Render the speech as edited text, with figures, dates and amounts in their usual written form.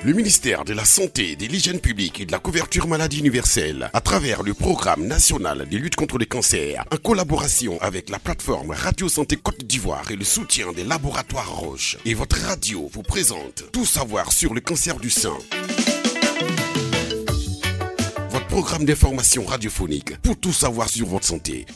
Le ministère de la Santé, de l'Hygiène publique et de la couverture maladie universelle, à travers le programme national de lutte contre le cancer, en collaboration avec la plateforme Radio Santé Côte d'Ivoire et le soutien des laboratoires Roche, et votre radio vous présente Tout savoir sur le cancer du sein. Votre programme d'information radiophonique pour tout savoir sur votre santé.